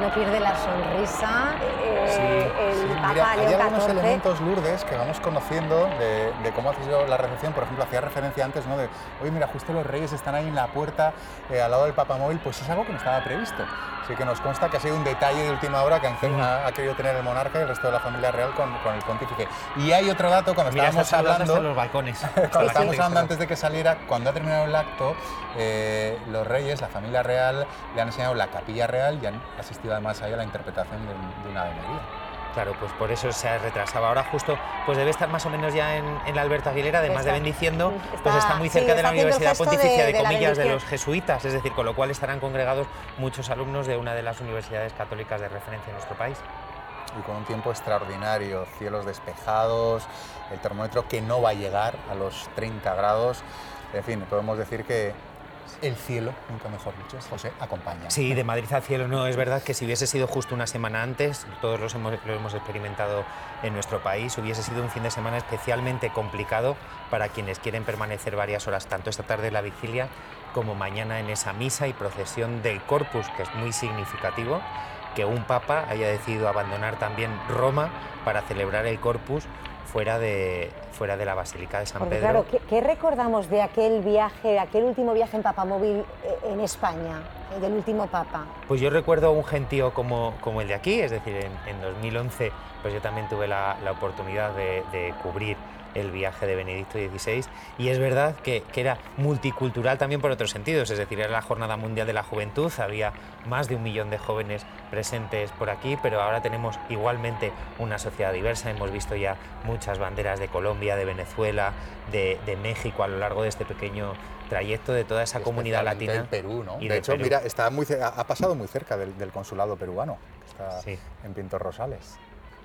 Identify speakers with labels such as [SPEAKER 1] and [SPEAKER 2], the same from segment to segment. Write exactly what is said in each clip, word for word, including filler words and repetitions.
[SPEAKER 1] no pierde la sonrisa. Eh,
[SPEAKER 2] sí,
[SPEAKER 1] el
[SPEAKER 2] sí,
[SPEAKER 1] Papa
[SPEAKER 2] mira,
[SPEAKER 1] Leo
[SPEAKER 2] hay algunos
[SPEAKER 1] catorce.
[SPEAKER 2] elementos, Lourdes, que vamos conociendo de, de cómo ha sido la recepción. Por ejemplo, hacía referencia antes, ¿no? De, oye, mira, justo los reyes están ahí en la puerta, eh, al lado del papamóvil, pues es algo que no estaba previsto. Así que nos consta que ha sido un detalle de última hora que han, ha, ha querido tener el monarca y el resto de la familia real con, con el pontífice. Y hay otro dato, cuando
[SPEAKER 3] Mira,
[SPEAKER 2] estábamos hablando...
[SPEAKER 3] hasta los balcones.
[SPEAKER 2] Cuando
[SPEAKER 1] sí,
[SPEAKER 2] estábamos
[SPEAKER 1] sí.
[SPEAKER 2] hablando antes de que saliera, cuando ha terminado el acto, eh, los reyes, la familia real, le han enseñado la capilla real y han asistido además ahí a la interpretación de, de una Ave María.
[SPEAKER 3] Claro, pues por eso se ha retrasado. Ahora justo pues debe estar más o menos ya en, en la Alberto Aguilera, además
[SPEAKER 1] Está,
[SPEAKER 3] de bendiciendo,
[SPEAKER 1] está,
[SPEAKER 3] pues está muy cerca
[SPEAKER 1] sí,
[SPEAKER 3] de la
[SPEAKER 1] está haciendo el
[SPEAKER 3] Universidad
[SPEAKER 1] gesto
[SPEAKER 3] Pontificia,
[SPEAKER 1] de,
[SPEAKER 3] de,
[SPEAKER 1] de
[SPEAKER 3] comillas, de
[SPEAKER 1] bendición.
[SPEAKER 3] los jesuitas, es decir, con lo cual estarán congregados muchos alumnos de una de las universidades católicas de referencia en nuestro país.
[SPEAKER 2] Y con un tiempo extraordinario, cielos despejados, el termómetro que no va a llegar a los treinta grados, en fin, podemos decir que el cielo, nunca mejor dicho, José, acompaña.
[SPEAKER 3] Sí, de Madrid al cielo. No, es verdad que si hubiese sido justo una semana antes, todos los hemos, lo hemos experimentado en nuestro país, hubiese sido un fin de semana especialmente complicado para quienes quieren permanecer varias horas, tanto esta tarde en la vigilia como mañana en esa misa y procesión del Corpus, que es muy significativo que un papa haya decidido abandonar también Roma para celebrar el Corpus fuera de, fuera de la Basílica de San
[SPEAKER 1] Porque,
[SPEAKER 3] Pedro.
[SPEAKER 1] claro, ¿qué, ¿qué recordamos de aquel viaje, de aquel último viaje en papamóvil eh, en España, eh, del último papa?
[SPEAKER 3] Pues yo recuerdo un gentío como, como el de aquí, es decir, en, en dos mil once pues yo también tuve la, la oportunidad de, de cubrir el viaje de Benedicto dieciséis y es verdad que, que era multicultural también por otros sentidos, es decir, era la Jornada Mundial de la Juventud, había más de un millón de jóvenes presentes por aquí, pero ahora tenemos igualmente una sociedad diversa, hemos visto ya muchas banderas de Colombia, de Venezuela, de, de México a lo largo de este pequeño trayecto, de toda esa comunidad latina.
[SPEAKER 2] Del Perú, ¿no?
[SPEAKER 3] Y
[SPEAKER 2] de hecho,
[SPEAKER 3] Perú.
[SPEAKER 2] mira, está muy, ha pasado muy cerca del, del consulado peruano, que está
[SPEAKER 3] Sí.
[SPEAKER 2] en Pintos Rosales.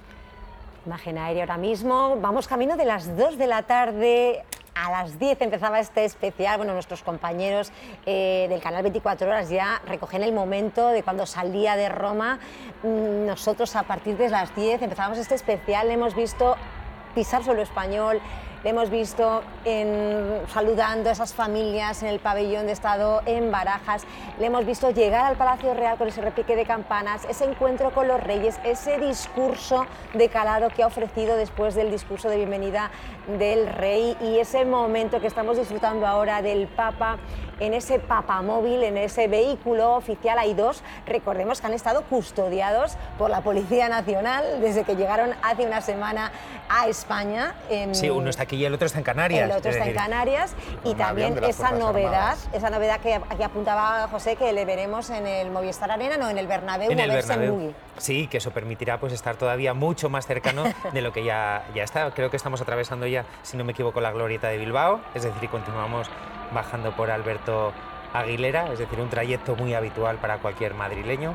[SPEAKER 1] Imagen aérea ahora mismo. Vamos camino de las dos de la tarde. A las diez empezaba este especial. Bueno, nuestros compañeros eh, del canal veinticuatro horas ya recogen el momento de cuando salía de Roma. Nosotros a partir de las diez empezábamos este especial. Hemos visto pisar suelo español. Le hemos visto en, saludando a esas familias en el pabellón de Estado en Barajas. Le hemos visto llegar al Palacio Real con ese repique de campanas, ese encuentro con los reyes, ese discurso de calado que ha ofrecido después del discurso de bienvenida del rey y ese momento que estamos disfrutando ahora del Papa en ese papamóvil, en ese vehículo oficial. Hay dos, recordemos que han estado custodiados por la Policía Nacional desde que llegaron hace una semana a España. En...
[SPEAKER 3] Sí, uno está aquí y el otro está en Canarias.
[SPEAKER 1] El otro está
[SPEAKER 3] decir,
[SPEAKER 1] en Canarias y también esa novedad, esa novedad que aquí apuntaba José, que le veremos en el Movistar Arena, no, en el Bernabéu,
[SPEAKER 3] en el Bernabéu.
[SPEAKER 1] En
[SPEAKER 3] sí, que eso permitirá pues estar todavía mucho más cercano de lo que ya, ya está. Creo que estamos atravesando ya, si no me equivoco, la glorieta de Bilbao, es decir, y continuamos bajando por Alberto Aguilera, es decir, un trayecto muy habitual para cualquier madrileño.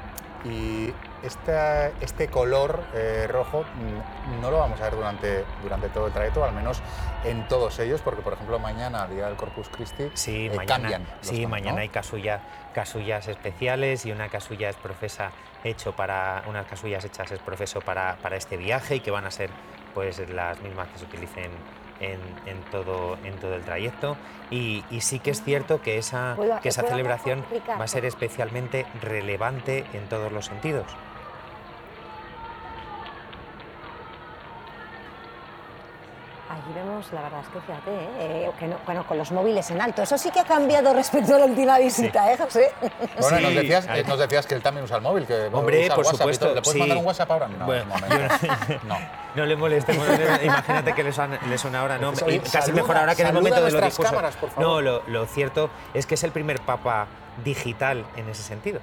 [SPEAKER 2] Y este, este color eh, rojo no lo vamos a ver durante, durante todo el trayecto, al menos en todos ellos, porque por ejemplo mañana, día del Corpus Christi,
[SPEAKER 3] sí,
[SPEAKER 2] eh,
[SPEAKER 3] mañana,
[SPEAKER 2] cambian los
[SPEAKER 3] sí,
[SPEAKER 2] tonos,
[SPEAKER 3] mañana
[SPEAKER 2] ¿no?
[SPEAKER 3] hay casulla, casullas especiales y una casulla es profesa hecho para, unas casullas hechas es profeso para, para este viaje y que van a ser pues las mismas que se utilicen en, en, todo, en todo el trayecto y, y sí que es cierto que esa, que esa celebración va a ser especialmente relevante en todos los sentidos.
[SPEAKER 1] Allí vemos, la verdad es que fíjate, ¿eh? que no, bueno, con los móviles en alto, eso sí que ha cambiado respecto a la última visita, sí. ¿eh, José?
[SPEAKER 2] Bueno,
[SPEAKER 3] sí,
[SPEAKER 2] nos, decías, eh, nos decías que él también usa el móvil, que
[SPEAKER 3] hombre,
[SPEAKER 2] usa
[SPEAKER 3] por
[SPEAKER 2] WhatsApp
[SPEAKER 3] supuesto.
[SPEAKER 2] ¿Le puedes
[SPEAKER 3] sí.
[SPEAKER 2] mandar un WhatsApp ahora? No,
[SPEAKER 3] bueno,
[SPEAKER 2] yo no. no.
[SPEAKER 3] No le molestemos, imagínate que le suena, le suena ahora, no,
[SPEAKER 2] Oye,
[SPEAKER 3] casi
[SPEAKER 2] saluda,
[SPEAKER 3] mejor ahora que en el momento de los discursos.
[SPEAKER 2] Cámaras, por favor.
[SPEAKER 3] No, lo, lo cierto es que es el primer papa digital en ese sentido.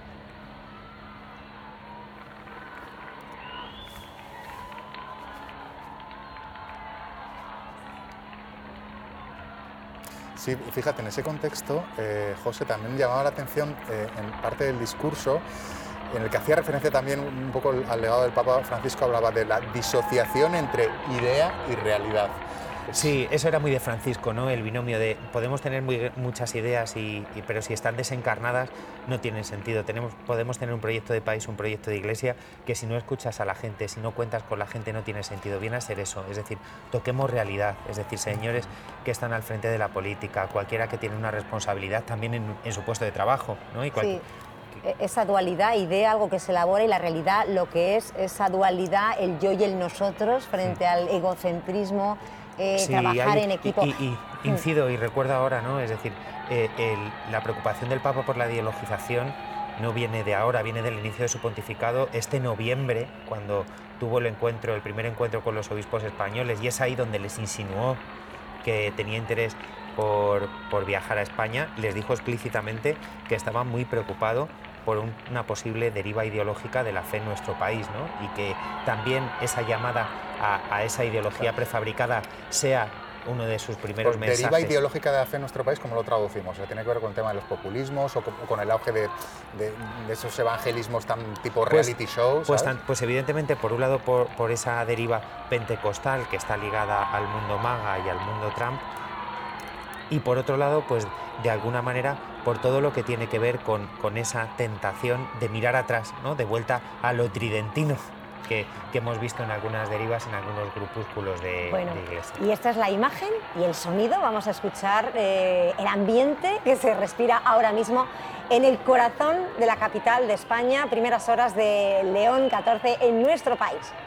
[SPEAKER 2] Sí, fíjate, en ese contexto, eh, José, también llamaba la atención eh, en parte del discurso, en el que hacía referencia también un poco al legado del Papa Francisco, hablaba de la disociación entre idea y realidad.
[SPEAKER 3] Sí, eso era muy de Francisco, ¿no? El binomio de podemos tener muy, muchas ideas, y, y, pero si están desencarnadas no tienen sentido. Tenemos, podemos tener un proyecto de país, un proyecto de iglesia, que si no escuchas a la gente, si no cuentas con la gente, no tiene sentido. Viene a ser eso, es decir, toquemos realidad, es decir, señores que están al frente de la política, cualquiera que tiene una responsabilidad también en, en su puesto de trabajo, ¿no? Y cual,
[SPEAKER 1] sí. Esa dualidad, idea, algo que se elabora, y la realidad, lo que es esa dualidad, el yo y el nosotros, frente sí. al egocentrismo, eh, sí, trabajar
[SPEAKER 3] hay,
[SPEAKER 1] en equipo.
[SPEAKER 3] Y, y, y incido y recuerdo ahora, ¿no? Es decir, eh, el, la preocupación del Papa por la ideologización no viene de ahora, viene del inicio de su pontificado, este noviembre, cuando tuvo el encuentro, el primer encuentro con los obispos españoles, y es ahí donde les insinuó que tenía interés por, por viajar a España. Les dijo explícitamente que estaba muy preocupado por un, una posible deriva ideológica de la fe en nuestro país, ¿no? Y que también esa llamada a, a esa ideología prefabricada sea uno de sus primeros
[SPEAKER 2] Por
[SPEAKER 3] mensajes.
[SPEAKER 2] Deriva ideológica de la fe en nuestro país, ¿cómo lo traducimos? O sea, ¿tiene que ver con el tema de los populismos o con, con el auge de, de, de esos evangelismos tan tipo reality
[SPEAKER 3] pues,
[SPEAKER 2] shows?
[SPEAKER 3] Pues, tan, pues evidentemente, por un lado, por, por esa deriva pentecostal que está ligada al mundo MAGA y al mundo Trump, y por otro lado, pues de alguna manera, por todo lo que tiene que ver con, con esa tentación de mirar atrás, ¿no? De vuelta a lo tridentino. Que, que hemos visto en algunas derivas, en algunos grupúsculos de,
[SPEAKER 1] bueno,
[SPEAKER 3] de iglesia.
[SPEAKER 1] Y esta es la imagen y el sonido. Vamos a escuchar eh, el ambiente que se respira ahora mismo en el corazón de la capital de España, primeras horas de León catorce en nuestro país.